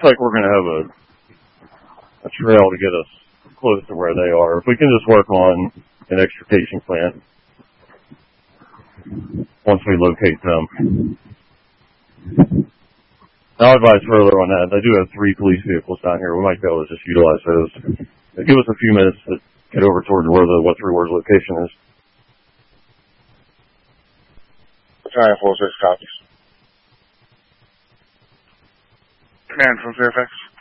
like we're going to have a trail to get us close to where they are. If we can just work on an extrication plan once we locate them. I'll advise further on that. I do have 3 police vehicles down here. We might be able to just utilize those. Give us a few minutes to get over towards where the What 3 Words location is. Battalion 46 copies. Command from Fairfax.